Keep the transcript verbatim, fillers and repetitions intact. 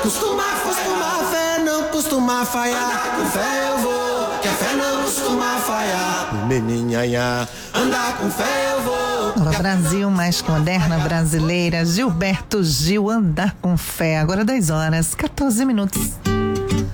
Costuma, costuma, fé não costuma falhar. Com fé eu vou, que a fé não costuma falhar. Meninhanha, andar com fé eu vou. Nova Brasil, mais moderna brasileira, Gilberto Gil, andar com fé. Agora dez horas, quatorze minutos.